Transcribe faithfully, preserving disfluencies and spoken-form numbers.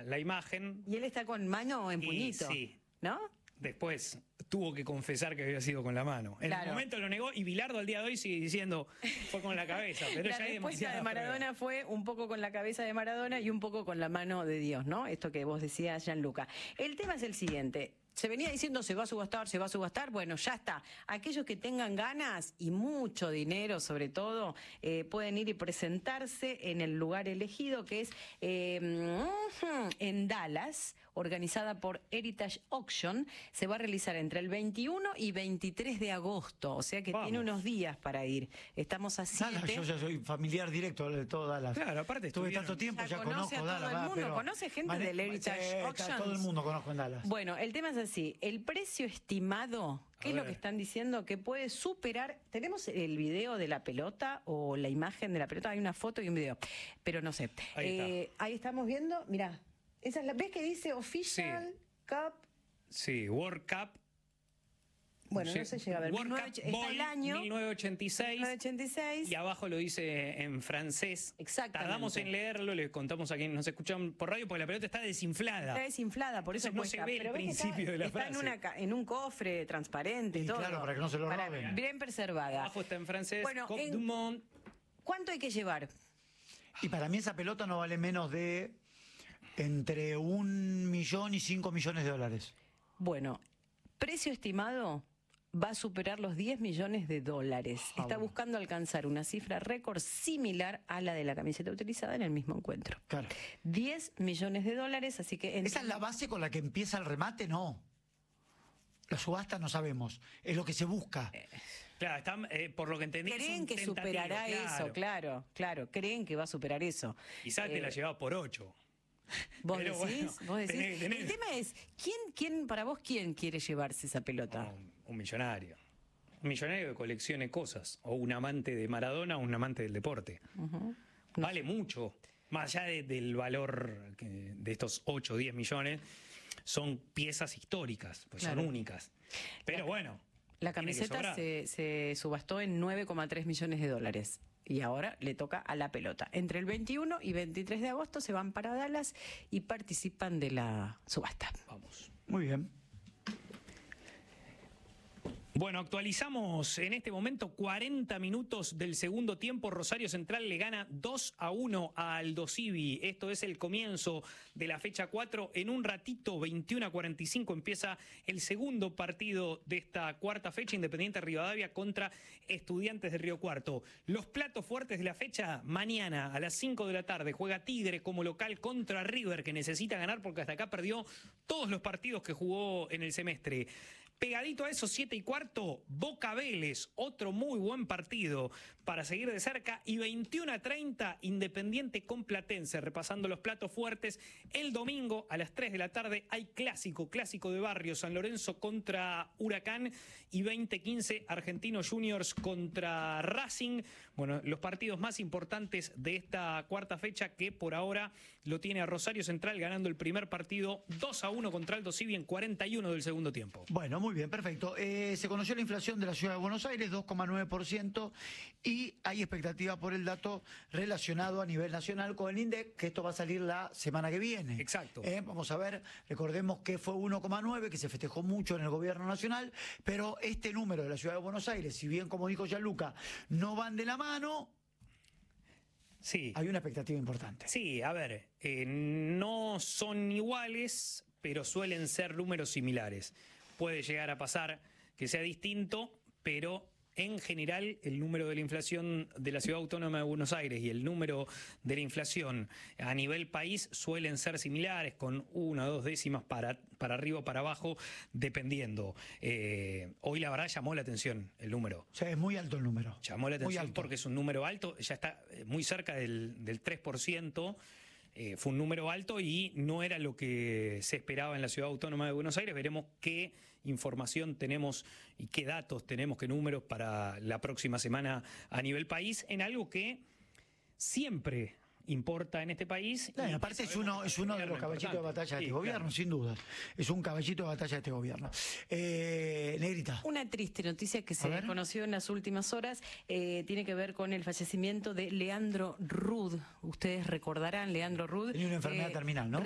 la imagen. Y él está con mano en puñito, sí. ¿no? Después tuvo que confesar que había sido con la mano. En claro. el momento lo negó y Bilardo al día de hoy sigue diciendo fue con la cabeza. Pero la ya respuesta de Maradona prueba. Fue un poco con la cabeza de Maradona y un poco con la mano de Dios, ¿no? Esto que vos decías, Gianluca. El tema es el siguiente. Se venía diciendo se va a subastar, se va a subastar. Bueno, ya está. Aquellos que tengan ganas y mucho dinero, sobre todo, eh, pueden ir y presentarse en el lugar elegido, que es eh, en Dallas, organizada por Heritage Auction. Se va a realizar entre el veintiuno y veintitrés de agosto, o sea que Vamos. tiene unos días para ir. Estamos a siete. Dallas, yo ya soy familiar directo de todo Dallas. Claro, aparte estuve tanto tiempo, ya, ya conozco a todo Dallas. El mundo. Pero ¿Conoce gente mane, del Heritage eh, Auction? Todo el mundo conozco en Dallas. Bueno, el tema es así. El precio estimado, ¿qué es lo que están diciendo? Que puede superar. ¿Tenemos el video de la pelota o la imagen de la pelota? Hay una foto y un video, pero no sé. Ahí, eh, está. ahí estamos viendo, mirá. Esa es la, ¿ves que dice Official sí. Cup? Sí, World Cup. Bueno, no se llega a ver. World Cup está Ball, el año. mil novecientos ochenta y seis. mil novecientos ochenta y seis. Y abajo lo dice en francés. Exactamente. Tardamos en leerlo, le contamos a quienes nos escuchan por radio, porque la pelota está desinflada. Está desinflada, por eso Entonces no cuesta. se ve Pero el principio está, de la está frase. En, una, en un cofre transparente y, y todo. Claro, para que no se lo para, roben. Bien preservada. Abajo está en francés. Bueno, Coupe en, du Monde. ¿Cuánto hay que llevar? Y para mí esa pelota no vale menos de entre un millón y cinco millones de dólares. Bueno, precio estimado va a superar los diez millones de dólares. Ah, Está bueno. buscando alcanzar una cifra récord similar a la de la camiseta utilizada en el mismo encuentro. Claro. diez millones de dólares, así que... ¿Esa es la base con la que empieza el remate? No. La subasta no sabemos. Es lo que se busca. Eh, claro, están, eh, por lo que entendí... Creen que superará claro. eso, claro, claro. Creen que va a superar eso. Quizás eh, te la llevaba por ocho. ¿Vos Pero decís? Bueno, ¿Vos decís? Tenés, tenés... El tema es, ¿quién, quién, para vos, quién quiere llevarse esa pelota? Un, un millonario. Un millonario que coleccione cosas. O un amante de Maradona o un amante del deporte. Uh-huh. No vale sé. mucho. Más allá de, del valor que, de estos ocho o diez millones, son piezas históricas, pues claro. son únicas. Pero la, bueno. La camiseta se, se subastó en nueve coma tres millones de dólares. Y ahora le toca a la pelota. Entre el veintiuno y veintitrés de agosto se van para Dallas y participan de la subasta. Vamos. Muy bien. Bueno, actualizamos en este momento cuarenta minutos del segundo tiempo. Rosario Central le gana dos a uno a Aldosivi. Esto es el comienzo de la fecha cuatro. En un ratito, veintiuno a cuarenta y cinco, empieza el segundo partido de esta cuarta fecha. Independiente Rivadavia contra Estudiantes de Río Cuarto. Los platos fuertes de la fecha, mañana a las cinco de la tarde. Juega Tigre como local contra River, que necesita ganar porque hasta acá perdió todos los partidos que jugó en el semestre. Pegadito a esos siete y cuarto, Boca Vélez, otro muy buen partido para seguir de cerca. Y veintiuno a treinta, Independiente con Platense, repasando los platos fuertes. El domingo a las tres de la tarde hay clásico, clásico de barrio, San Lorenzo contra Huracán. Y veinte quince, Argentinos Juniors contra Racing. Bueno, los partidos más importantes de esta cuarta fecha, que por ahora lo tiene a Rosario Central ganando el primer partido dos a uno contra Aldosivi en cuarenta y uno del segundo tiempo. Bueno, muy bien, perfecto. Eh, se conoció la inflación de la Ciudad de Buenos Aires, dos coma nueve por ciento, y hay expectativa por el dato relacionado a nivel nacional con el INDEC, que esto va a salir la semana que viene. Exacto. Eh, vamos a ver, recordemos que fue uno coma nueve, que se festejó mucho en el gobierno nacional, pero este número de la Ciudad de Buenos Aires, si bien, como dijo Gianluca, no van de la mano... Sí. Hay una expectativa importante. Sí, a ver, eh, no son iguales, pero suelen ser números similares. Puede llegar a pasar que sea distinto, pero en general el número de la inflación de la Ciudad Autónoma de Buenos Aires y el número de la inflación a nivel país suelen ser similares, con una o dos décimas para, para arriba o para abajo, dependiendo. Eh, hoy la verdad llamó la atención el número. O sea, es muy alto el número. Llamó la atención porque es un número alto, ya está muy cerca del, del tres por ciento. Eh, fue un número alto y no era lo que se esperaba en la Ciudad Autónoma de Buenos Aires. Veremos qué información tenemos y qué datos tenemos, qué números para la próxima semana a nivel país, en algo que siempre importa en este país. Claro, y aparte es uno, es uno de los caballitos de batalla de este sí, gobierno, claro. Sin duda. Es un caballito de batalla de este gobierno. Eh, Negrita. Una triste noticia que se conoció en las últimas horas eh, tiene que ver con el fallecimiento de Leandro Rud. Ustedes recordarán, Leandro Rud. Tenía una enfermedad eh, terminal, ¿no?